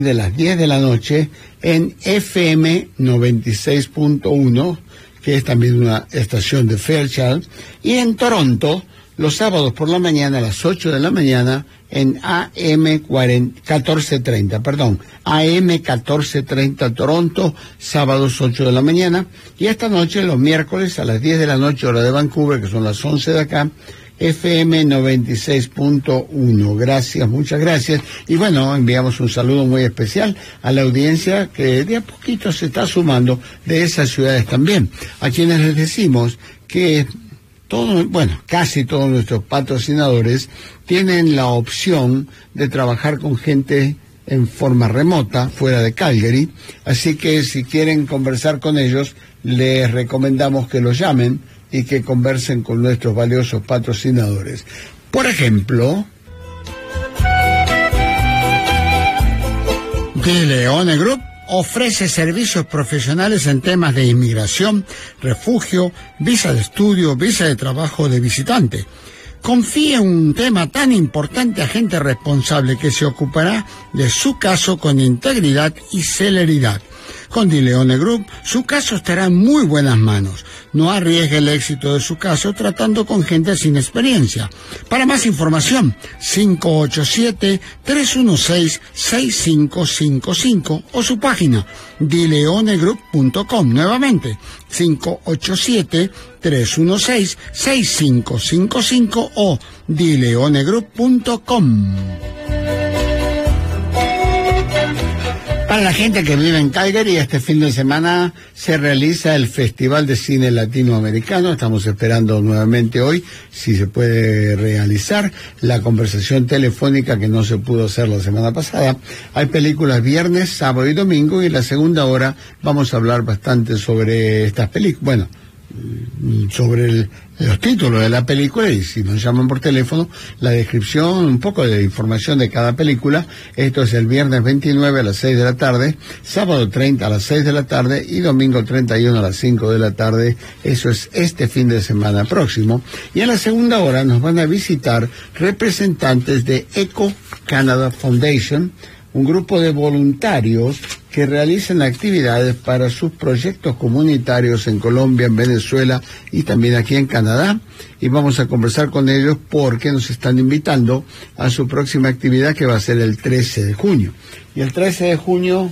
de las 10 de la noche en FM 96.1, que es también una estación de Fairchild, y en Toronto los sábados por la mañana a las 8 de la mañana en AM 1430, AM 1430 Toronto, sábados 8 de la mañana, y esta noche los miércoles a las 10 de la noche hora de Vancouver, que son las 11 de acá, FM 96.1. Gracias, muchas gracias. Y bueno, enviamos un saludo muy especial a la audiencia que de a poquito se está sumando de esas ciudades también, a quienes les decimos que casi todos nuestros patrocinadores tienen la opción de trabajar con gente en forma remota, fuera de Calgary, así que si quieren conversar con ellos, les recomendamos que los llamen y que conversen con nuestros valiosos patrocinadores. Por ejemplo, De Leone Group ofrece servicios profesionales en temas de inmigración, refugio, visa de estudio, visa de trabajo de visitante. Confíe en un tema tan importante a gente responsable que se ocupará de su caso con integridad y celeridad. Con De Leone Group, su caso estará en muy buenas manos. No arriesgue el éxito de su caso tratando con gente sin experiencia. Para más información, 587-316-6555 o su página, deleonegroup.com. Nuevamente, 587-316-6555 o deleonegroup.com. Para la gente que vive en Calgary, este fin de semana se realiza el Festival de Cine Latinoamericano. Estamos esperando nuevamente hoy si se puede realizar la conversación telefónica que no se pudo hacer la semana pasada. Hay películas viernes, sábado y domingo, y en la segunda hora vamos a hablar bastante sobre estas películas. Bueno, sobre los títulos de la película, y si nos llaman por teléfono, la descripción, un poco de información de cada película. Esto es el viernes 29 a las 6 de la tarde, sábado 30 a las 6 de la tarde y domingo 31 a las 5 de la tarde. Eso es este fin de semana próximo. Y en la segunda hora nos van a visitar representantes de Eco Canada Foundation, un grupo de voluntarios que realizan actividades para sus proyectos comunitarios en Colombia, en Venezuela y también aquí en Canadá. Y vamos a conversar con ellos porque nos están invitando a su próxima actividad, que va a ser el 13 de junio. Y el 13 de junio,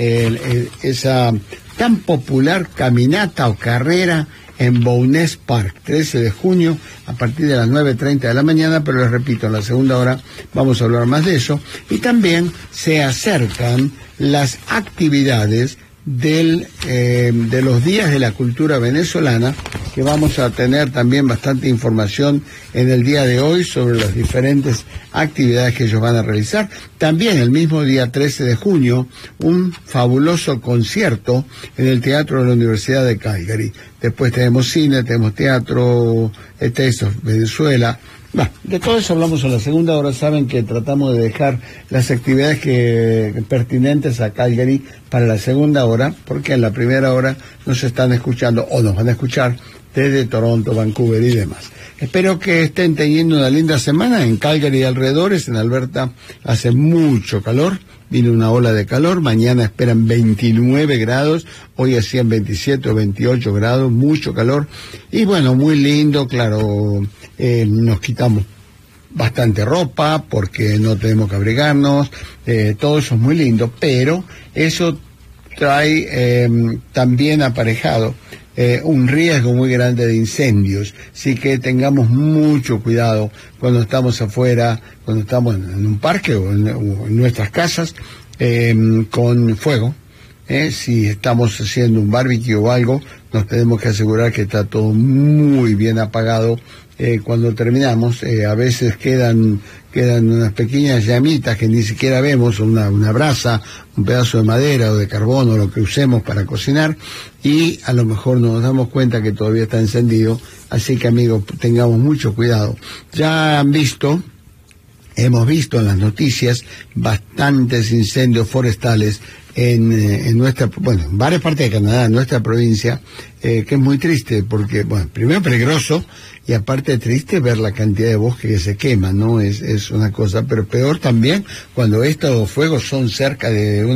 esa tan popular caminata o carrera en Bowness Park, 13 de junio, a partir de las 9:30 de la mañana, pero les repito, en la segunda hora vamos a hablar más de eso. Y también se acercan las actividades de los días de la cultura venezolana, que vamos a tener también bastante información en el día de hoy sobre las diferentes actividades que ellos van a realizar. También el mismo día 13 de junio, un fabuloso concierto en el Teatro de la Universidad de Calgary. Después tenemos cine, tenemos teatro, textos, Venezuela. De todo eso hablamos en la segunda hora. Saben que tratamos de dejar las actividades pertinentes a Calgary para la segunda hora, porque en la primera hora nos están escuchando o nos van a escuchar desde Toronto, Vancouver y demás. Espero que estén teniendo una linda semana en Calgary y alrededores. En Alberta hace mucho calor, viene una ola de calor. Mañana esperan 29 grados, hoy hacían 27 o 28 grados, mucho calor. Y bueno, muy lindo, claro, nos quitamos bastante ropa porque no tenemos que abrigarnos, todo eso es muy lindo, pero eso trae también aparejado un riesgo muy grande de incendios, así que tengamos mucho cuidado cuando estamos afuera, cuando estamos en un parque o en nuestras casas con fuego. Si estamos haciendo un barbecue o algo, nos tenemos que asegurar que está todo muy bien apagado. Cuando terminamos, a veces quedan unas pequeñas llamitas que ni siquiera vemos, una brasa, un pedazo de madera o de carbón o lo que usemos para cocinar, y a lo mejor no nos damos cuenta que todavía está encendido. Así que, amigos, tengamos mucho cuidado. Ya han visto hemos visto en las noticias bastantes incendios forestales en nuestra, bueno, en varias partes de Canadá, en nuestra provincia, que es muy triste porque, bueno, primero peligroso y aparte triste ver la cantidad de bosque que se quema, ¿no? Es una cosa, pero peor también cuando estos fuegos son cerca de una